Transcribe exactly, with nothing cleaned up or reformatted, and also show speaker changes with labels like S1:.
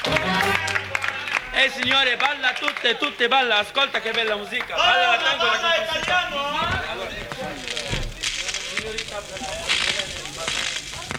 S1: Eh signore, balla tutte, tutte balla, ascolta che bella musica. Balla la tango la complicità. Allora, signorita,